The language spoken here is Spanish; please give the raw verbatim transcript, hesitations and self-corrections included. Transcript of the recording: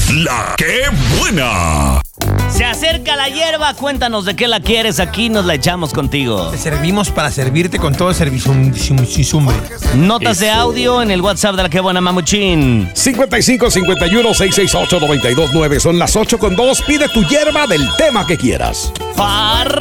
La que buena. Se acerca la hierba, cuéntanos de qué la quieres, aquí nos la echamos contigo. Te servimos para servirte con todo el servisumbre. Notas de audio en el WhatsApp de la que buena, mamuchín. cincuenta y cinco cincuenta y uno seiscientos sesenta y ocho noventa y dos nueve. Son las ocho con dos. Pide tu hierba del tema que quieras. Par